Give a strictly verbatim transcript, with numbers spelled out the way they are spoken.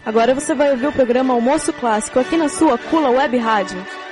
Agora você vai ouvir o programa Almoço Clássico aqui na sua Cula Web Rádio.